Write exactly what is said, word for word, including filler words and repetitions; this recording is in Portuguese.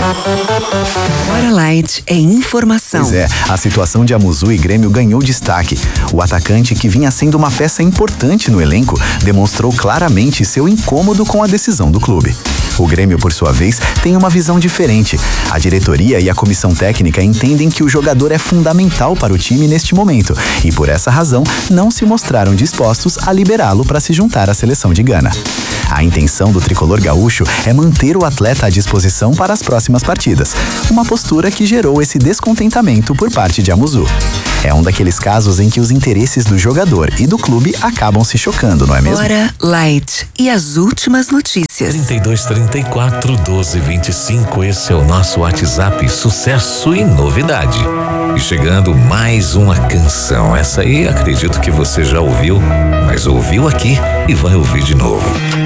Hora Light é informação. Pois é, a situação de Amuzu e Grêmio ganhou destaque. O atacante, que vinha sendo uma peça importante no elenco, demonstrou claramente seu incômodo com a decisão do clube. O Grêmio, por sua vez, tem uma visão diferente. A diretoria e a comissão técnica entendem que o jogador é fundamental para o time neste momento e, por essa razão, não se mostraram dispostos a liberá-lo para se juntar à seleção de Gana. A intenção do tricolor gaúcho é manter o atleta à disposição para as próximas partidas, uma postura que gerou esse descontentamento por parte de Amuzu. É um daqueles casos em que os interesses do jogador e do clube acabam se chocando, não é mesmo? Hora Light e as últimas notícias. trinta e dois, trinta e quatro, doze, vinte e cinco, esse é o nosso WhatsApp, sucesso e novidade. E chegando mais uma canção, essa aí acredito que você já ouviu, mas ouviu aqui e vai ouvir de novo.